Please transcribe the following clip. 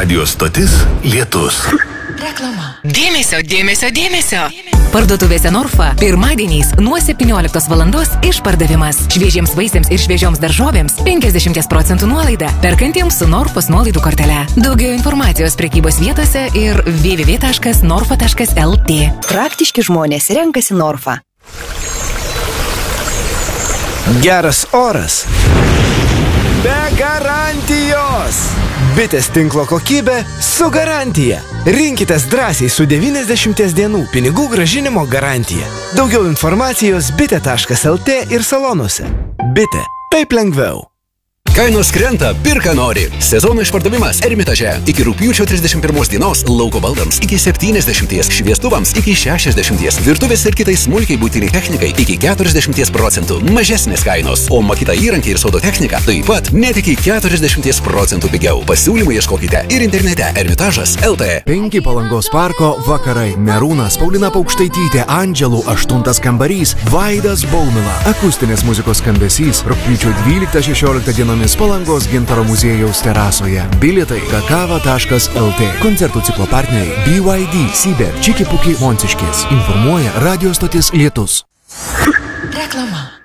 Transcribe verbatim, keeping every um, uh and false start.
Radio stotis Lietus. Reklama. Dėmesio, dėmesio, dėmesio. Parduotuvėse Norfa pirmadieniais nuo septynioliktos valandos išpardavimas. Šviežiems vaisiams ir šviežioms daržovėms penkiasdešimt procentų nuolaida. Perkantiems su Norfos nuolaidų kortele. Daugiau informacijos prekybos vietose ir w w w taškas norfa taškas l t. Praktiški žmonės renkasi Norfa. Geras oras. Be garantijos. Bitės tinklo kokybė su garantija. Rinkitės drąsiai su devyniasdešimties dienų pinigų grąžinimo garantija. Daugiau informacijos bitė taškas l t ir salonuose. Bitė. Taip lengviau. Kainos krenta, pirka nori. Sezono išpardavimas Ermitaže. Iki rugpjūčio trisdešimt pirmos dienos lauko baldams iki septyniasdešimties, šviestuvams iki šešiasdešimties, virtuvės ir kitai smulkiai būtiniai technikai iki keturiasdešimties procentų mažesnės kainos, o makita įrankiai ir sodo technika taip pat net iki keturiasdešimties procentų pigiau. Pasiūlymų ieškokite ir internete ermitažas taškas l t. Penki Palangos parko vakarai. Merūnas, Paulina Paukštaitytė, Andželų, aštuntas kambarys, Vaidas Baumila. Akustinės muzikos skambesys rugpjūčio dvyliktą šešioliktą dienomis Palangos Gintaro muziejaus terasoje. Bilietai kakava taškas l t. Koncertų ciklo partneriai B Y D, Siber, Čiki Puki, Monciškės. Informuoja radio stotis Lietus. Reklama.